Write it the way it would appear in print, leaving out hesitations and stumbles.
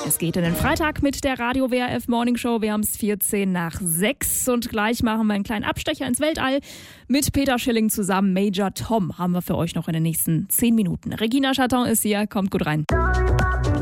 Es geht in den Freitag mit der Radio WRF Morning Show. Wir haben es 6:14 und gleich machen wir einen kleinen Abstecher ins Weltall. Mit Peter Schilling zusammen Major Tom haben wir für euch noch in den nächsten 10 Minuten. Regina Chaton ist hier, kommt gut rein.